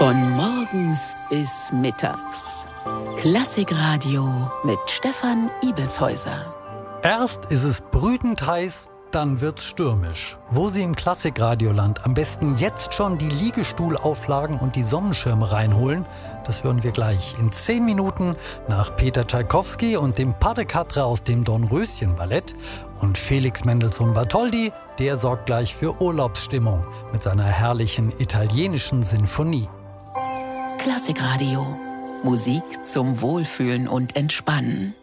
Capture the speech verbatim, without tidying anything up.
Von morgens bis mittags. Klassikradio mit Stefan Ibelshäuser. Erst ist es brütend heiß, dann wird's stürmisch. Wo Sie im Klassikradioland am besten jetzt schon die Liegestuhlauflagen und die Sonnenschirme reinholen, das hören wir gleich in zehn Minuten nach Peter Tschaikowski und dem Padre Quatre aus dem Dornröschen-Ballett. Und Felix Mendelssohn Bartholdy, der sorgt gleich für Urlaubsstimmung mit seiner herrlichen italienischen Sinfonie. Klassikradio. Musik zum Wohlfühlen und Entspannen.